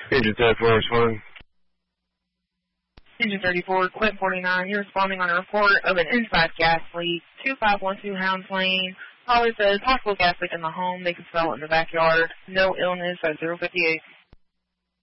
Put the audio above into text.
Agent 34 responding. Agent 34, Clip 49, you're responding on a report of an inside gas leak, 2512 Hounds Lane. Caller says possible gas leak in the home. They can smell it in the backyard. No illness at 058.